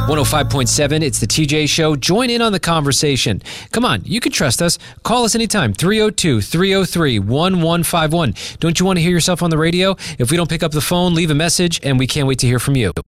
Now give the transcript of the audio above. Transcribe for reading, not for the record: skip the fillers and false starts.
105.7, it's the TJ Show. Join in on the conversation. Come on, you can trust us. Call us anytime, 302-303-1151. Don't you want to hear yourself on the radio? If we don't pick up the phone, leave a message, and we can't wait to hear from you.